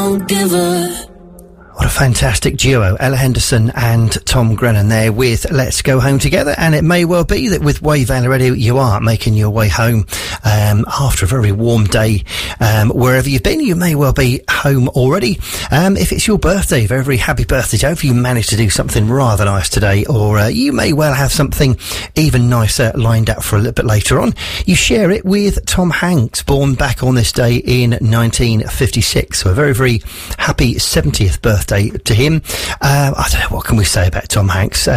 gold digger. What a fantastic duo, Ella Henderson and Tom Grennan there with Let's Go Home Together. And it may well be that with Wave Valley Radio you are making your way home after a very warm day. Wherever you've been, you may well be home already. If it's your birthday, very, very happy birthday. Hope you managed to do something rather nice today, or you may well have something even nicer lined up for a little bit later on. You share it with Tom Hanks, born back on this day in 1956. So a very, very happy 70th birthday to him. I don't know, what can we say about Tom Hanks?